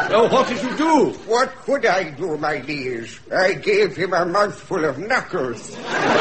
Oh, what did you do? What could I do, my liege? I gave him a mouthful of knuckles.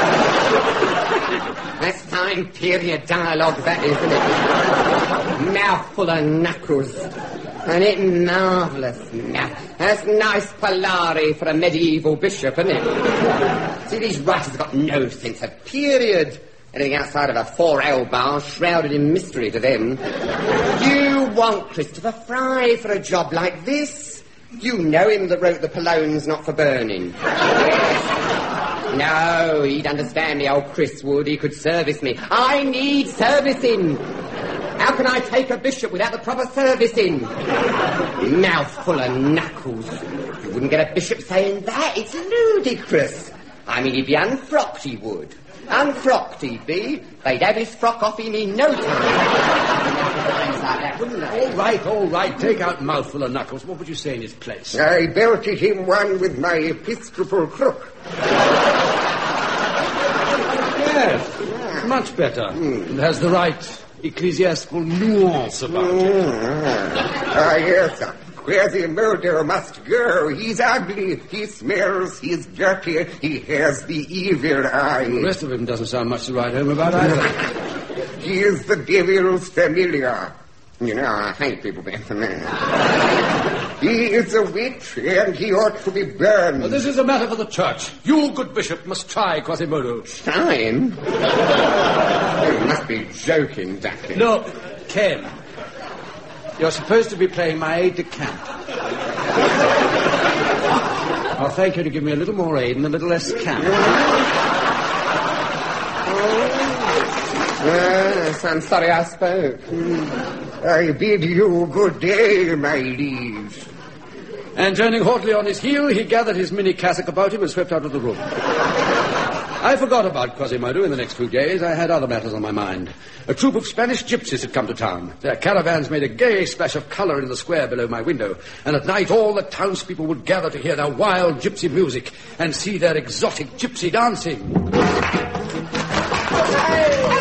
That's time period dialogue, that, isn't it? Mouthful of knuckles. And it marvellous. That's nice Polari for a medieval bishop, isn't it? See, these writers have got no sense of period. Anything outside of a 4L bar shrouded in mystery to them. You want Christopher Fry for a job like this? You know him that wrote The Pologne's Not for Burning. Yes. No, he'd understand me, old Chris would. He could service me. I need servicing. How can I take a bishop without the proper servicing? Mouthful of knuckles. You wouldn't get a bishop saying that. It's ludicrous. I mean, he'd be unfrocked, he would. Unfrocked he'd be. They'd have his frock off him in no time. Like that, wouldn't they? All right. Take out mouthful of knuckles. What would you say in his place? I belted him one with my episcopal crook. Yes, much better. And has the right ecclesiastical nuance about it. Yes, sir. Where the murderer must go. He's ugly, he smells, he's dirty, he has the evil eye. The rest of him doesn't sound much to write home about either. He is the devil's familiar. You know, I hate people being familiar. He is a witch, and he ought to be burned. Well, this is a matter for the church. You, good bishop, must try Quasimodo. Try him? Oh, you must be joking, Ducky. No, Ken. You're supposed to be playing my aide-de-camp. I'll thank you to give me a little more aid and a little less camp. Yes, I'm sorry I spoke. I bid you good day, my liege. And turning haughtily on his heel, he gathered his mini cassock about him and swept out of the room. I forgot about Quasimodo in the next few days. I had other matters on my mind. A troop of Spanish gypsies had come to town. Their caravans made a gay splash of colour in the square below my window. And at night all the townspeople would gather to hear their wild gypsy music and see their exotic gypsy dancing. Hey!